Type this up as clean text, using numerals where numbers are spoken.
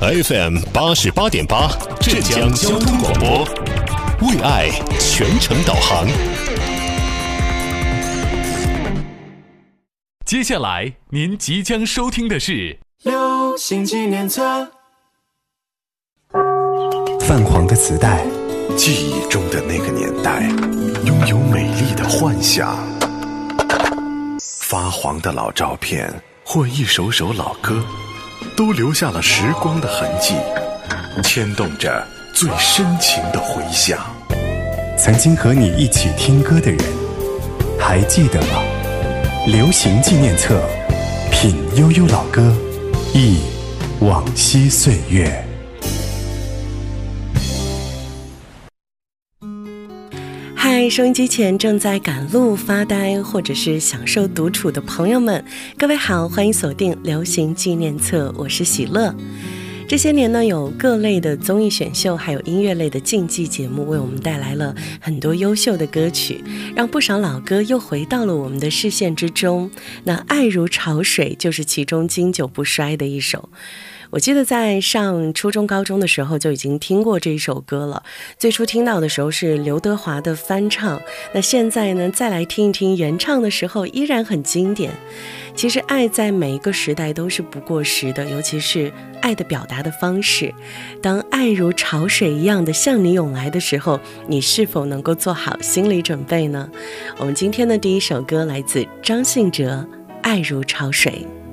FM 88.8，浙江交通广播，为爱全程导航。 接下来您即将收听的是流行纪念册。 泛黄的磁带， 记忆中的那个年代，拥有美丽的幻想。发黄的老照片或一首首老歌，都留下了时光的痕迹，牵动着最深情的回响。 曾经和你一起听歌的人，还记得吗？流行纪念册，品悠悠老歌，忆往昔岁月。 嗨，收音机前正在赶路发呆或者是享受独处的朋友们，各位好，欢迎锁定流行纪念册，我是喜乐。这些年呢，有各类的综艺选秀，还有音乐类的竞技节目，为我们带来了很多优秀的歌曲，让不少老歌又回到了我们的视线之中。那爱如潮水就是其中经久不衰的一首。我记得在上初中高中的时候就已经听过这一首歌了，最初听到的时候是刘德华的翻唱，那现在呢再来听一听原唱的时候依然很经典。其实爱在每一个时代都是不过时的，尤其是爱的表达的方式。当爱如潮水一样的向你涌来的时候，你是否能够做好心理准备呢？我们今天的第一首歌来自张信哲，爱如潮水。